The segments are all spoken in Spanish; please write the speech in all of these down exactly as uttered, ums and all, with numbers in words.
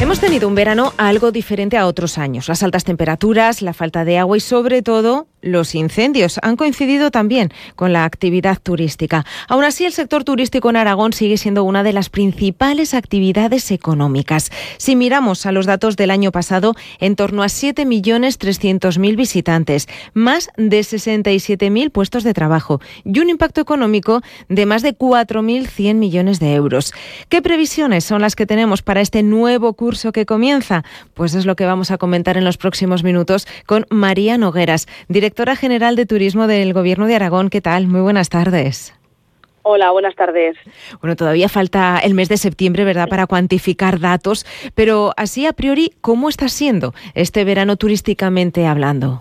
Hemos tenido un verano algo diferente a otros años. Las altas temperaturas, la falta de agua y, sobre todo, los incendios han coincidido también con la actividad turística. Aún así, el sector turístico en Aragón sigue siendo una de las principales actividades económicas. Si miramos a los datos del año pasado, en torno a siete millones trescientos mil visitantes, más de sesenta y siete mil puestos de trabajo y un impacto económico de más de cuatro mil cien millones de euros. ¿Qué previsiones son las que tenemos para este nuevo curso que comienza? Pues es lo que vamos a comentar en los próximos minutos con María Nogueras, directora general de Turismo del Gobierno de Aragón. ¿Qué tal? Muy buenas tardes. Hola, buenas tardes. Bueno, todavía falta el mes de septiembre, ¿verdad?, para cuantificar datos, pero así a priori, ¿cómo está siendo este verano turísticamente hablando?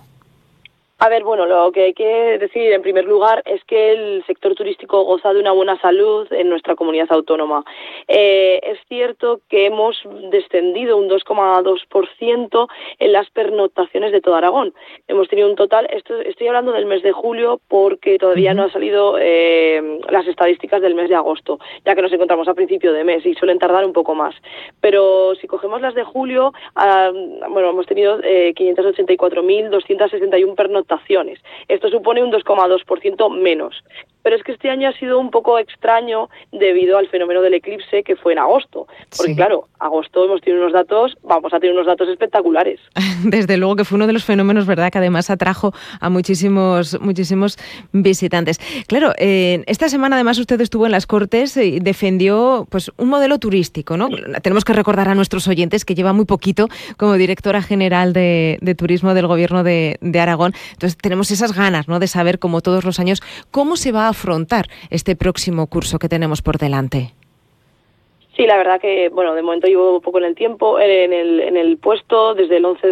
A ver, bueno, lo que hay que decir en primer lugar es que el sector turístico goza de una buena salud en nuestra comunidad autónoma. Eh, es cierto que hemos descendido un dos coma dos por ciento en las pernoctaciones de todo Aragón. Hemos tenido un total, esto, estoy hablando del mes de julio porque todavía uh-huh. no han salido eh, las estadísticas del mes de agosto, ya que nos encontramos a principio de mes y suelen tardar un poco más. Pero si cogemos las de julio, ah, bueno, hemos tenido eh, quinientas ochenta y cuatro mil doscientas sesenta y uno pernoctaciones. Esto supone un dos coma dos por ciento menos. Pero es que este año ha sido un poco extraño debido al fenómeno del eclipse que fue en agosto. Porque sí. claro, agosto hemos tenido unos datos, vamos a tener unos datos espectaculares. Desde luego que fue uno de los fenómenos, ¿verdad?, que además atrajo a muchísimos muchísimos visitantes. Claro, eh, esta semana además usted estuvo en las Cortes y defendió pues un modelo turístico, ¿no? Tenemos que recordar a nuestros oyentes que lleva muy poquito como directora general de, de Turismo del Gobierno de, de Aragón. Entonces tenemos esas ganas, ¿no?, de saber, como todos los años, cómo se va a afrontar este próximo curso que tenemos por delante. Sí, la verdad que, bueno, de momento llevo poco en el tiempo, en el, en el puesto, desde el once